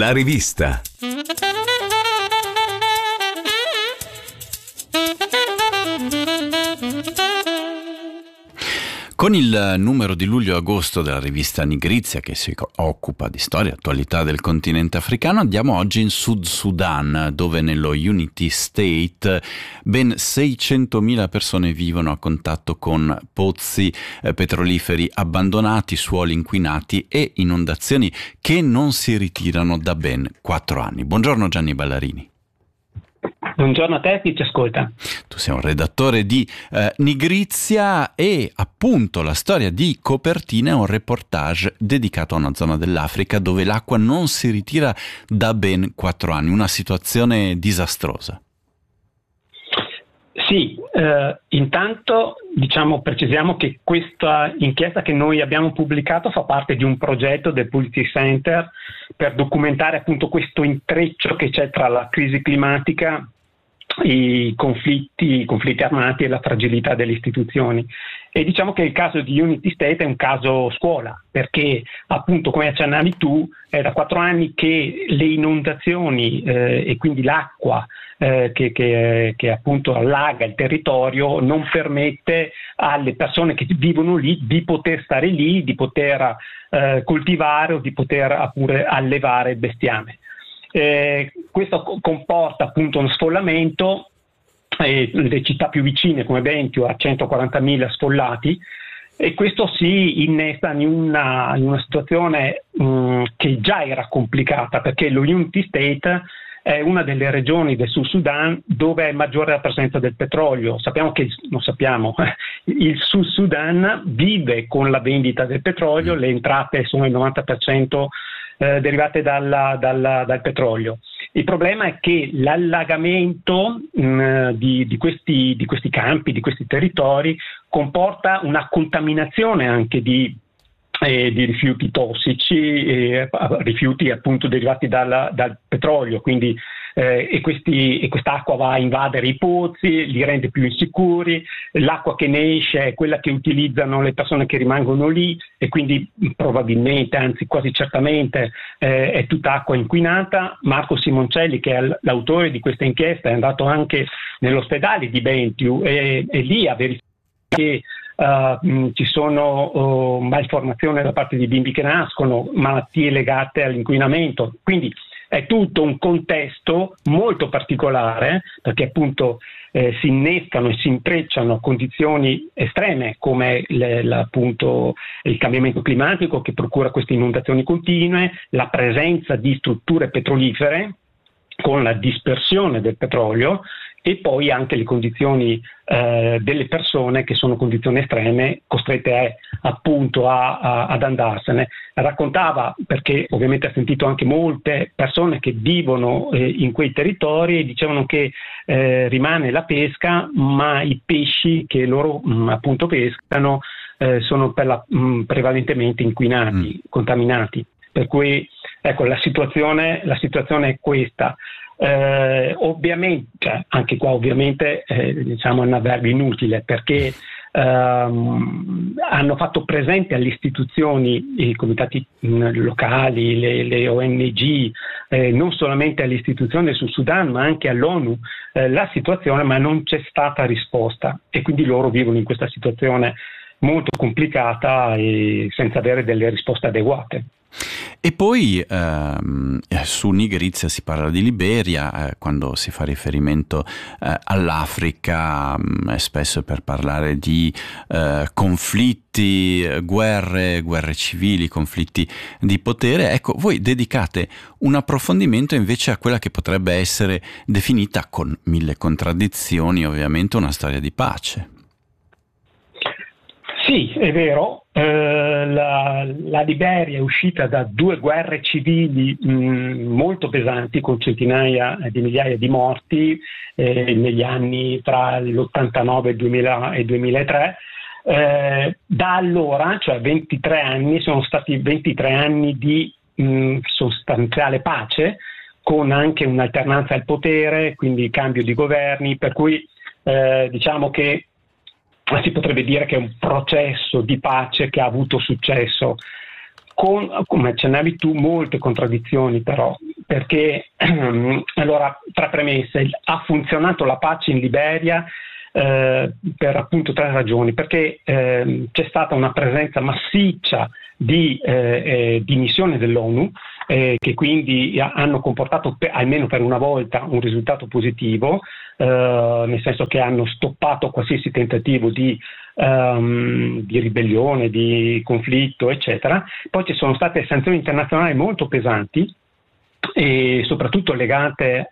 La rivista. Con il numero di luglio-agosto della rivista Nigrizia, che si occupa di storia e attualità del continente africano, andiamo oggi in Sud Sudan, dove nello Unity State ben 600.000 persone vivono a contatto con pozzi petroliferi abbandonati, suoli inquinati e inondazioni che non si ritirano da ben 4 anni. Buongiorno Gianni Ballarini. Buongiorno a te, chi ci ascolta. Tu sei un redattore di Nigrizia e appunto la storia di copertina è un reportage dedicato a una zona dell'Africa dove l'acqua non si ritira da ben 4 anni, una situazione disastrosa. Sì, intanto precisiamo che questa inchiesta che noi abbiamo pubblicato fa parte di un progetto del Policy Center per documentare appunto questo intreccio che c'è tra la crisi climatica, i conflitti armati e la fragilità delle istituzioni. E diciamo che il caso di Unity State è un caso scuola, perché appunto, come accennavi tu, è da 4 anni che le inondazioni e quindi l'acqua che appunto allaga il territorio non permette alle persone che vivono lì di poter stare lì, di poter coltivare o di poter pure allevare il bestiame. Questo comporta appunto uno sfollamento, le città più vicine come Bentiu ha 140.000 sfollati, e questo si innesta in una situazione che già era complicata, perché lo Unity State è una delle regioni del Sud Sudan dove è maggiore la presenza del petrolio. Il Sud Sudan vive con la vendita del petrolio, le entrate sono il 90% derivate dal petrolio. Il problema è che l'allagamento di questi campi, di questi territori, comporta una contaminazione anche di rifiuti tossici, rifiuti appunto derivati dal petrolio, quindi e quest'acqua va a invadere i pozzi, li rende più insicuri. L'acqua che ne esce è quella che utilizzano le persone che rimangono lì, e quindi probabilmente, anzi quasi certamente, è tutta acqua inquinata. Marco Simoncelli, che è l'autore di questa inchiesta, è andato anche nell'ospedale di Bentiu e lì ha verificato che ci sono malformazioni da parte di bimbi che nascono, malattie legate all'inquinamento. Quindi è tutto un contesto molto particolare, perché appunto si innescano e si intrecciano condizioni estreme come appunto il cambiamento climatico, che procura queste inondazioni continue, la presenza di strutture petrolifere con la dispersione del petrolio, e poi anche le condizioni delle persone, che sono condizioni estreme, costrette appunto ad andarsene. Raccontava, perché ovviamente ha sentito anche molte persone che vivono in quei territori, e dicevano che rimane la pesca, ma i pesci che loro appunto pescano sono prevalentemente inquinati, contaminati. Per cui ecco, la situazione è questa. Ovviamente, anche qua ovviamente è un avverbio inutile, perché hanno fatto presente alle istituzioni, i comitati locali, le ONG, non solamente alle istituzioni del Sud Sudan ma anche all'ONU, la situazione, ma non c'è stata risposta, e quindi loro vivono in questa situazione molto complicata e senza avere delle risposte adeguate. E poi su Nigrizia si parla di Liberia, quando si fa riferimento all'Africa spesso per parlare di conflitti, guerre civili, conflitti di potere. Ecco, voi dedicate un approfondimento invece a quella che potrebbe essere definita, con 1000 contraddizioni ovviamente, una storia di pace. Sì, è vero, la Liberia è uscita da 2 guerre civili molto pesanti, con centinaia di migliaia di morti negli anni tra l'89 e il 2003. Da allora, cioè 23 anni, sono stati 23 anni di sostanziale pace, con anche un'alternanza al potere, quindi cambio di governi, per cui diciamo che si potrebbe dire che è un processo di pace che ha avuto successo, con, come accennavi tu, molte contraddizioni però. perché allora, tra premesse, ha funzionato la pace in Liberia per appunto 3 ragioni, perché c'è stata una presenza massiccia di missioni dell'ONU che quindi hanno comportato almeno per una volta un risultato positivo, nel senso che hanno stoppato qualsiasi tentativo di ribellione, di conflitto, eccetera. Poi ci sono state sanzioni internazionali molto pesanti e soprattutto legate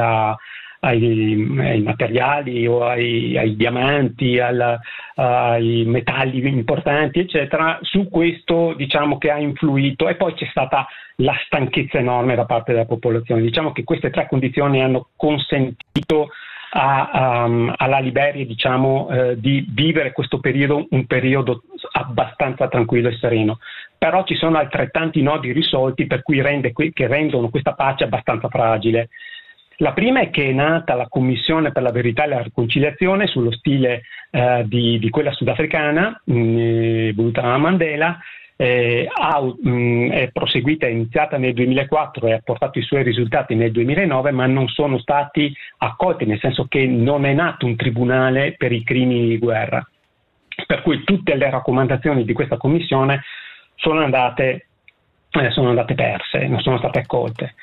ai materiali o ai diamanti, ai metalli importanti, eccetera. Su questo diciamo che ha influito, e poi c'è stata la stanchezza enorme da parte della popolazione. Diciamo che queste 3 condizioni hanno consentito alla Liberia di vivere questo periodo, un periodo abbastanza tranquillo e sereno. Però ci sono altrettanti nodi irrisolti per cui che rendono questa pace abbastanza fragile. La prima è che è nata la Commissione per la Verità e la Riconciliazione sullo stile di quella sudafricana, voluta da Mandela. È proseguita, è iniziata nel 2004 e ha portato i suoi risultati nel 2009, ma non sono stati accolti, nel senso che non è nato un tribunale per i crimini di guerra, per cui tutte le raccomandazioni di questa commissione sono andate perse, non sono state accolte.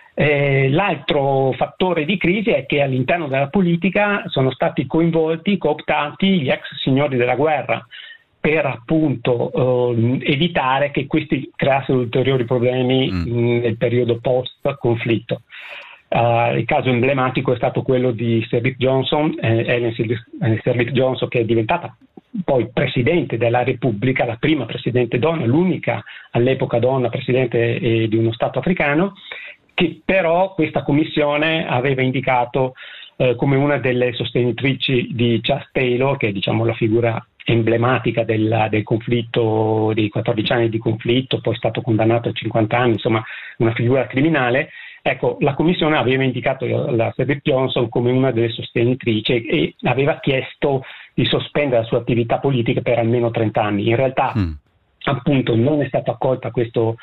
L'altro fattore di crisi è che all'interno della politica sono stati cooptati gli ex signori della guerra, per appunto evitare che questi creassero ulteriori problemi nel periodo post-conflitto. Il caso emblematico è stato quello di Sirleaf Johnson, Ellen Sirleaf Johnson, che è diventata poi presidente della Repubblica, la prima presidente donna, l'unica all'epoca donna presidente di uno Stato africano, che però questa commissione aveva indicato come una delle sostenitrici di Charles Taylor, che è diciamo la figura emblematica del conflitto, dei 14 anni di conflitto, poi è stato condannato a 50 anni, insomma una figura criminale. Ecco, la Commissione aveva indicato la Sirleaf Johnson come una delle sostenitrici e aveva chiesto di sospendere la sua attività politica per almeno 30 anni. In realtà, appunto, non è stata accolta questa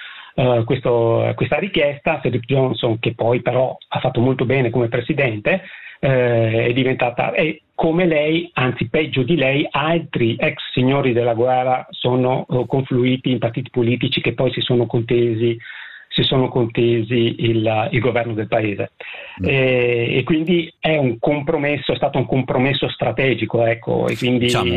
richiesta. Sirleaf Johnson, che poi però ha fatto molto bene come presidente, è diventata, come lei, anzi peggio di lei, altri ex signori della guerra sono confluiti in partiti politici che poi si sono contesi il governo del paese, e quindi è stato un compromesso strategico, ecco, e quindi diciamo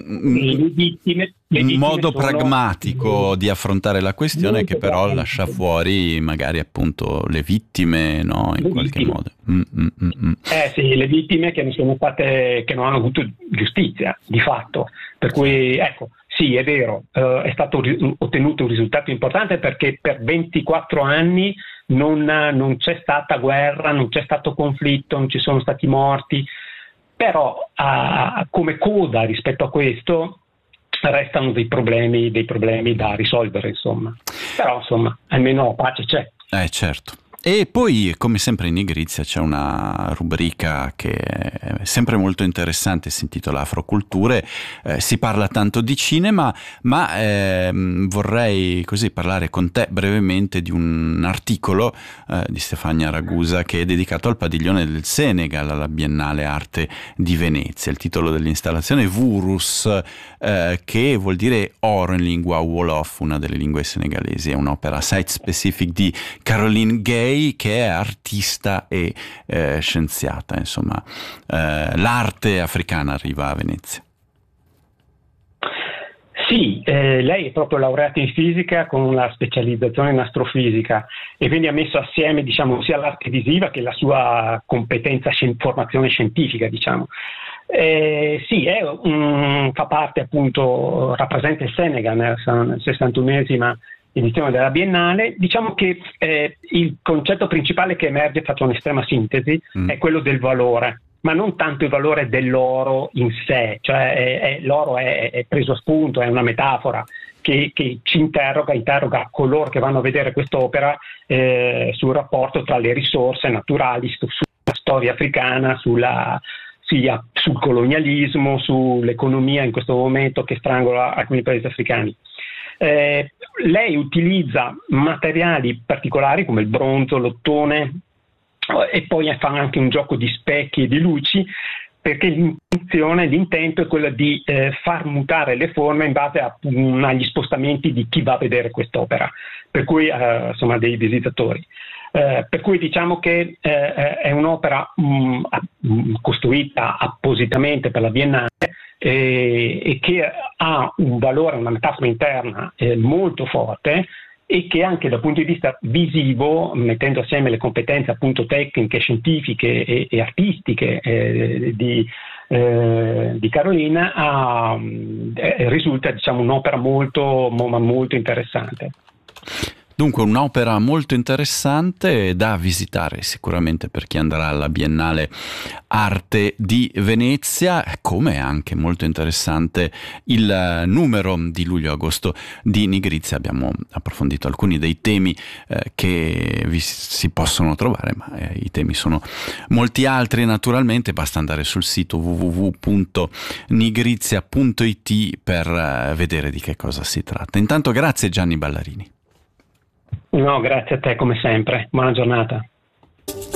un modo pragmatico di affrontare la questione, che però lascia fuori magari appunto le vittime, no? In qualche modo. Sì, le vittime che non hanno avuto giustizia di fatto, per cui ecco. Sì, è vero, è stato ottenuto un risultato importante perché per 24 anni non c'è stata guerra, non c'è stato conflitto, non ci sono stati morti, però come coda rispetto a questo restano dei problemi da risolvere, insomma. Però insomma, almeno la pace c'è. Certo. E poi, come sempre in Nigrizia, c'è una rubrica che è sempre molto interessante, si intitola Afroculture. Si parla tanto di cinema, ma vorrei così parlare con te brevemente di un articolo di Stefania Ragusa che è dedicato al padiglione del Senegal alla Biennale Arte di Venezia. Il titolo dell'installazione è Vurus, che vuol dire oro in lingua Wolof, una delle lingue senegalesi. È un'opera site-specific di Caroline Gay, che è artista e scienziata. Insomma, l'arte africana arriva a Venezia. Sì, lei è proprio laureata in fisica con una specializzazione in astrofisica e quindi ha messo assieme, diciamo, sia l'arte visiva che la sua competenza, formazione scientifica, diciamo. Sì, fa parte appunto, rappresenta il Senegal nella 61esima edizione della Biennale. Diciamo che il concetto principale che emerge, faccio un'estrema sintesi, è quello del valore, ma non tanto il valore dell'oro in sé, cioè l'oro è preso a spunto, è una metafora che ci interroga coloro che vanno a vedere quest'opera sul rapporto tra le risorse naturali, sulla storia africana, sul colonialismo, sull'economia in questo momento che strangola alcuni paesi africani. Lei utilizza materiali particolari come il bronzo, l'ottone, e poi fa anche un gioco di specchi e di luci, perché l'intento è quello di far mutare le forme in base agli spostamenti di chi va a vedere quest'opera, per cui insomma dei visitatori. Per cui diciamo che è un'opera costruita appositamente per la Biennale e che ha un valore, una metafora interna molto forte, e che anche dal punto di vista visivo, mettendo assieme le competenze appunto tecniche, scientifiche e artistiche di Carolina, risulta, diciamo, un'opera molto interessante. Dunque un'opera molto interessante da visitare sicuramente per chi andrà alla Biennale Arte di Venezia, come anche molto interessante il numero di luglio-agosto di Nigrizia. Abbiamo approfondito alcuni dei temi che si possono trovare, ma i temi sono molti altri naturalmente. Basta andare sul sito www.nigrizia.it per vedere di che cosa si tratta. Intanto grazie Gianni Ballarini. No, grazie a te come sempre. Buona giornata.